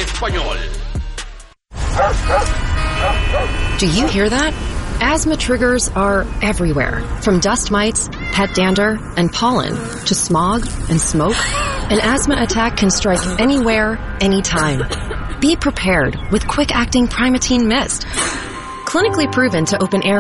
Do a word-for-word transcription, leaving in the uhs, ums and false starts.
español. Do you hear that? Asthma triggers are everywhere, from dust mites, pet dander, and pollen, to smog and smoke. An asthma attack can strike anywhere, anytime. Be prepared with quick-acting Primatene Mist. Clinically proven to open air